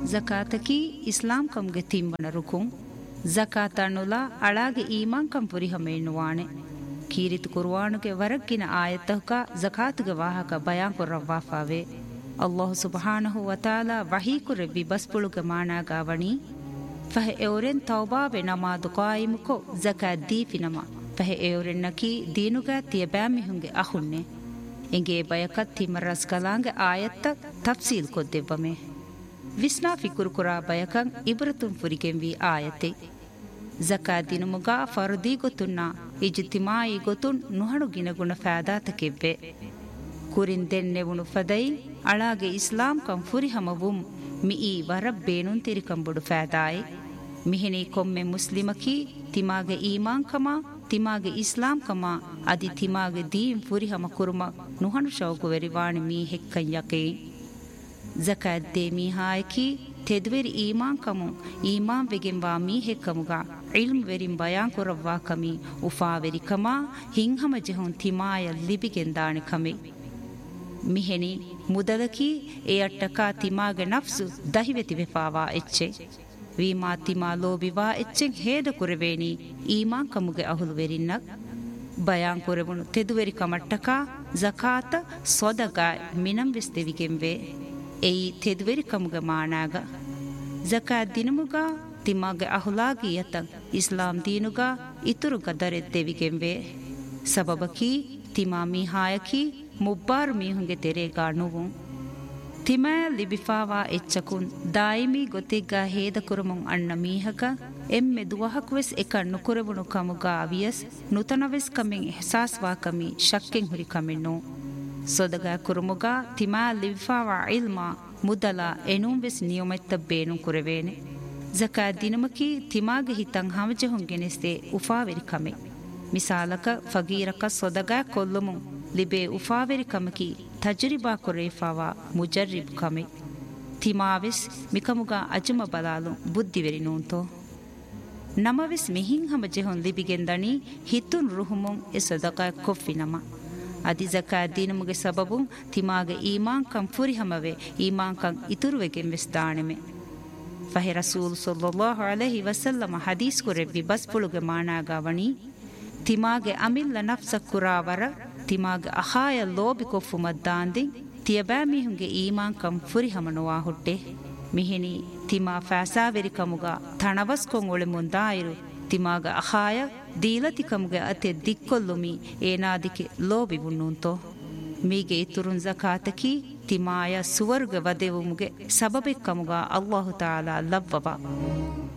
ಜಕಾತಕಿ ಇಸ್ಲಾಂ ಕಂಗೆ ತಿಂಬನ ರುಕುಂ ಜಕಾತ ಅನ್ನುಲ ಅಳಾಗೆ ಈಮಾನ್ ಕಂ ಪುರಿಹಮ ಎನ್ನುವಾಣೆ ಕೀರಿತು ಕುರ್ವಾನುಗೆ ವರಕ್ಕಿನ ಆಯತಹುಕ ಜಕಾತುಗೆ ವಾಹಕ ಬಯಾನ್ ಕೊರ್ರವ್ವಾಫಾವೆ ಅಲ್ಲಾಹು ಸುಬ್ಹಾನಹು ವತಾಲ ವಹೀಕುರೆವ್ವಿ ಬಸ್ಪುಳುಗೆ ಮಾನಾಗಾವಣಿ ಫಹೆ ಎವರೆನ್ ತೌಬಾವೆ ನಮಾದು ಕಾಯಿಮುಕೊ ಜಕಾತ್ ದೀಫಿನಮ ಫಹೆ ಎವರೆನ್ ನಕಿ ದೀನುಗ ತಿಯಬ್ಯಾಮಿಹುಂಗೆ ಅಹುನ್ನೆ ಎಂಗೆ ಬಯಕತ್ ತಿಮರಸ್ ಕಲಾಂಗೆ ಆಯತ್ತ ತಫ್ಸೀಲ್ ಕೊದ್ದೆವ್ವಮೆ ವಿಸ್ನಾ ಫಿಕುರು ಕುರಾ ಬಯಕಂ ಇಬ್ರತುಂ ಫುರಿಗೆಂವಿ ಆಯತೆ ಜಕಾತ್ ದಿನುಮುಗ ಫರ್ದಿ ಗೊತ್ತುನ್ನ ಇಜ್ತಿಮಾಯಿ ಗೊತ್ತುನ್ ನುಹಣು ಗಿನಗುಣ ಫಾದಾತಕೆವ್ವೆ ಕುರಿನ್ ದೆನ್ನೆವುಣು ಫದೈ ಅಳಾಗೆ ಇಸ್ಲಾಂ ಕಂ ಫುರಿಹಮವುಂ ಮಿಯಿ ವರಬ್ಬೇನುನ್ ತಿರಿಕಂಬುಡು ಫಾದಾಯಿ ಮಿಹಿನಿ ಕೊಮ್ಮೆ ಮುಸ್ಲಿಮಕಿ ತಿಮಾಗೆ ಈಮಾನ್ ಕಮ ತಿಮಾಗೆ ಇಸ್ಲಾಂ ಕಮ ಅದಿ ತಿಮಾಗೆ Deen ಫುರಿಹಮ ಕುರುಮ ನುಹಣು ಶೌಕು ವೆರಿವಾಣಿ me ಹೆಕ್ಕಂ ಯಕೇ ಜಕಾತ್ they ಮೀಹಾಯಕಿ ತೆದ್ವೆರಿ ಈಮಾನ್ Camus ಈಮಾನ್ ವೆಗೆಂವಾ me ಹೆಕ್ಕಮುಗ ಇಲ್ಮ್ ವೆರಿಂ ಬಯಾನ್ ಕೊರವ್ವಾ ಕಮಿ ಉಫಾವೆರಿ ಕಮ ಹಿಂಹಮ ಜೆಹುನ್ ತಿಮಾಯ ಲಿಬಿಗೆಂದಾಣಿ ಕಮೆ ಮಿಹೆನಿ ಮುದಲಕಿ ಎ ಅಟ್ಟಕ ತಿಮಾಗೆ ನಫ್ಸು ದಹಿವೆತಿ ವೆಫಾವಾ ಎಚ್ಚೆ ವೀಮಾ ತಿಮಾ ಲೋಬಿವಾ ಎಚ್ಚೆಂ ಹೇದ ಕುರೆವೇನಿ ಈಮಾನ್ ಕಮುಗೆ ಅಹುಲು ವೆರಿನ್ನಕ್ ಬಯಾನ್ ಕೊರೆವುನು ತೆದುವೆರಿ ಕಮಟ್ಟಕ ಜಕಾತ ಸೊದಗಾಯ್ ಮಿನಂ ವಿಸ್ತೆವಿಗೆಂವೆ ಎಯಿ ತೆದುವೆರಿ ಕಮುಗೆ ಮಾನಾಗ ಜಕಾತ್ ದಿನಮುಗ ತಿಮಾಗೆ ಅಹುಲಾಗಿ ಯತಂ ಇಸ್ಲಾಂ ದೀನುಗ ಇತುರು ಗದರೆದ್ದೆವಿಗೆಂವೆ ಸಬಬಕಿ ತಿಮಾ ಮೀಹಾಯಕಿ ಮುಬ್ಬಾರು ಮೀಹುಂಗೆ ತೆರೆಗಾ ನುವುಂ ತಿಮಾಯ ಲಿಬಿಫಾವಾ ಎಚ್ಚಕುನ್ ದಾಯಿಮಿ ಗೊತ್ತಿಗ್ಗಾ ಹೇದ ಕುರುಮುಂ ಅಣ್ಣ ಮೀಹಕ ಎಮ್ಮೆ ದುವಹಕ್ವೆಸ್ ಎಕಣ್ ನುಕುರೆವುಣು ಕಮುಗಾ ಅವಿಯಸ್ ನುತನವೆಸ್ ಕಮೆಂ ಎಹ್ಸಾಸ್ವಾ ಕಮಿ ಶಕ್ಕೆಂ ಹುರಿ ಕಮೆನ್ನೋ ಸೊದಗಾ ಕುರುಮುಗಾ ತಿಮಾಯ ಲಿಬಿಫಾವಾ ಇಲ್ಮಾ ಮುದಲ ಎನುಂವೆಸ್ ನಿಯಮೆತ್ತ ಬೇನು ಕುರೆವೇನೆ ಜಕಾತ್ ದಿನಮಕಿ ತಿಮಾಗೆ ಹಿತಂ ಹಮಜಹುಂ ಗೆನೆಸ್ತೆ ಉಫಾವೆರಿ ಕಮೆ ಮಿಸಾಲಕ ಫಗೀರಕ ಸೊದಗಾ ಕೊಲ್ಲುಮುಂ ಲಿಬೆ ಉಫಾವೆರಿ ಕಮಕಿ ತಜ್ರಿಬಾ ಕೊರೇಫಾವಾ ಮುಜರ್ರಿಬ್ ಕಮೆ ತಿಮಾವೆಸ್ ಮಿಕಮುಗ ಅಜಮ ಬಲಾಲು ಬುದ್ಧಿವೆರಿ ನೂಂತೋ ನಮವೆಸ್ ಮಿಹಿಂ ಹಮಜೆಹುಂ ಲಿಬಿಗೆಂದಣಿ ಹಿತುನ್ ರುಹುಮುಂ ಎ ಸದಕಾ ಕೊಫ್ಫಿ ನಮ ಅದಿ ಜಕಾತ್ ದಿನಮುಗೆ ಸಬಬುಂ ತಿಮಾಗೆ ಈಮಾನ್ ಕಂ ಫುರಿಹಮವೆ ಈಮಾನ್ ಕಂ ಇತುರುವೆಗೆಂ ವೆಸ್ ದಾಣೆಮೆ ಫಹೆ ರಸೂಲ್ ಸಲ್ಲಲ್ಲಾಹು ಅಲೈಹಿ ವಸಲ್ಲಮ ಹದೀಸ್ ಕೊರೆವ್ವಿ ಬಸ್ಪುಳುಗೆ ಮಾನಾಗಾವಣಿ ತಿಮಾಗೆ ಅಮಿಲ್ಲ ನಫ್ಸ ಕುರಾವರ ತಿಮಾಗೆ ಅಹಾಯ ಲೋಬಿ ಕೊಫ್ಫು ಮದ್ದಾಂದಿ ತಿಯಬಾಮಿಹುಂಗೆ ಈಮಾನ್ ಕಂ ಫುರಿಹಮನುವಾ ಹುಟ್ಟೆ ಮಿಹಿನಿ ತಿಮಾ ಫಾಸಾವೆರಿ ಕಮುಗ ಥಣವಸ್ಕೊಂ ಒಳೆ ಮುಂದಾಯಿರು ತಿಮಾಗ ಅಹಾಯ ದೀಲತಿ ಕಮುಗೆ ಅತೆ ದಿಕ್ಕೊಲ್ಲುಮಿ ಏನಾದಿಕೆ ಲೋಬಿ ಬುಣ್ಣುಂತೋ ಮೀಗೆ ಇತುರುನ್ ಜಕಾತಕಿ ತಿಮಾಯ ಸುವರ್ಗ ವದೆವುಮುಗೆ ಸಬಬೆಕ್ ಕಮುಗ ಅಲ್ಲಾಹು ತಾಲಾ ಲವ್ವವ